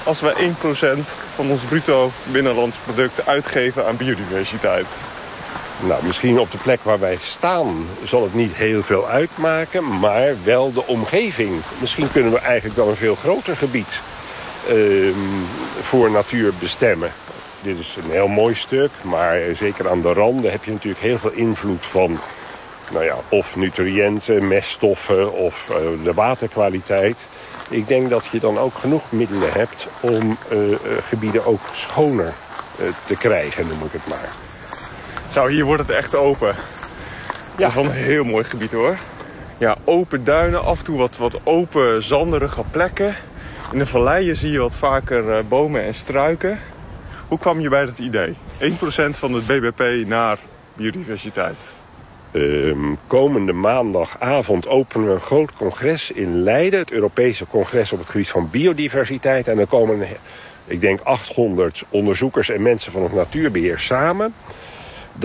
als wij 1% van ons bruto binnenlands product uitgeven aan biodiversiteit? Nou, misschien op de plek waar wij staan zal het niet heel veel uitmaken, maar wel de omgeving. Misschien kunnen we eigenlijk wel een veel groter gebied voor natuur bestemmen. Dit is een heel mooi stuk, maar zeker aan de randen heb je natuurlijk heel veel invloed van of nutriënten, meststoffen of de waterkwaliteit. Ik denk dat je dan ook genoeg middelen hebt om gebieden ook schoner te krijgen, noem ik het maar. Zo, hier wordt het echt open. Ja. Dat is wel een heel mooi gebied hoor. Ja, open duinen, af en toe wat open, zanderige plekken. In de valleien zie je wat vaker bomen en struiken. Hoe kwam je bij dat idee? 1% van het BBP naar biodiversiteit. Komende maandagavond openen we een groot congres in Leiden. Het Europese congres op het gebied van biodiversiteit. En dan komen, ik denk, 800 onderzoekers en mensen van het natuurbeheer samen.